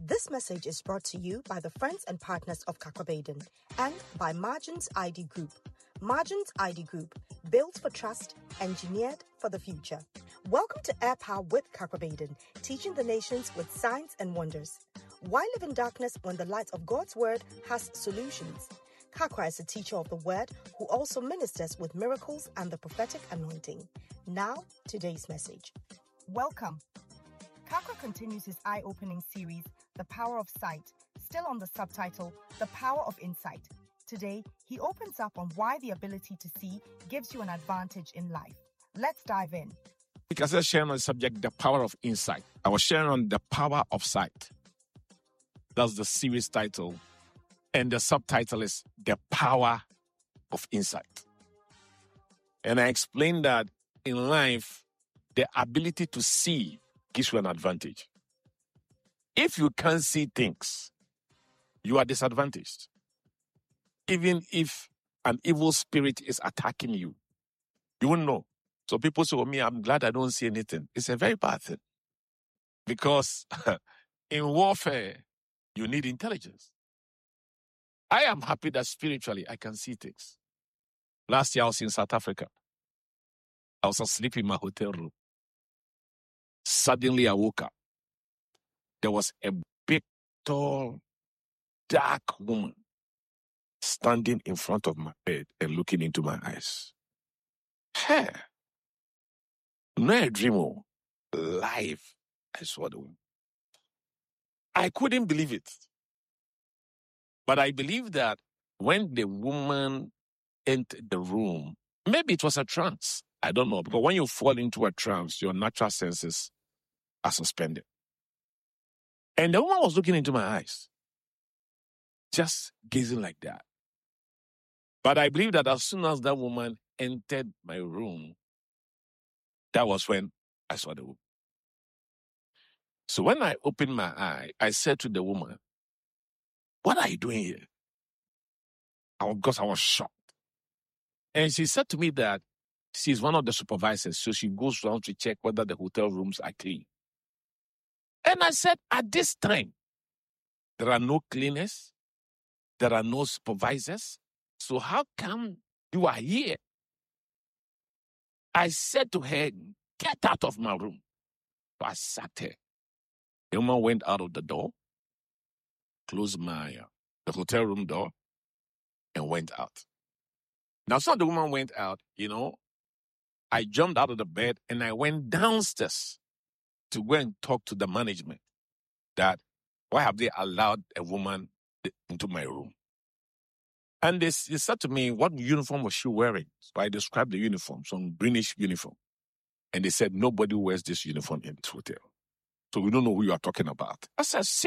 This message is brought to you by the friends and partners of Kakrabaden and by Margins ID Group. Margins ID Group, built for trust, engineered for the future. Welcome to Air Power with Kakrabaden, teaching the nations with signs and wonders. Why live in darkness when the light of God's word has solutions? Kakra is a teacher of the word who also ministers with miracles and the prophetic anointing. Now, today's message. Welcome. Kakra continues his eye-opening series, The Power of Sight, still on the subtitle, The Power of Insight. Today, he opens up on why the ability to see gives you an advantage in life. Let's dive in. Because I was sharing on the subject, the power of insight. I was sharing on the power of sight. That's the series title. And the subtitle is The Power of Insight. And I explained that in life, the ability to see gives you an advantage. If you can't see things, you are disadvantaged. Even if an evil spirit is attacking you, you won't know. So people say, me, I'm glad I don't see anything. It's a very bad thing. Because in warfare, you need intelligence. I am happy that spiritually I can see things. Last year I was in South Africa. I was asleep in my hotel room. Suddenly I woke up. There was a big, tall, dark woman standing in front of my bed and looking into my eyes. Hey, not a dream, live. I saw the woman. I couldn't believe it. But I believe that when the woman entered the room, maybe it was a trance. I don't know. Because when you fall into a trance, your natural senses are suspended. And the woman was looking into my eyes, just gazing like that. But I believe that as soon as that woman entered my room, that was when I saw the woman. So when I opened my eye, I said to the woman, "What are you doing here?" Because I was shocked. And she said to me that she's one of the supervisors, so she goes around to check whether the hotel rooms are clean. And I said, at this time, there are no cleaners, there are no supervisors, so how come you are here? I said to her, "Get out of my room." So I sat there. The woman went out of the door, closed the hotel room door, and went out. Now, so the woman went out, I jumped out of the bed and I went downstairs to go and talk to the management that why have they allowed a woman into my room? And they said to me, what uniform was she wearing? So I described the uniform, some greenish uniform. And they said, nobody wears this uniform in this hotel. So we don't know who you are talking about. I said,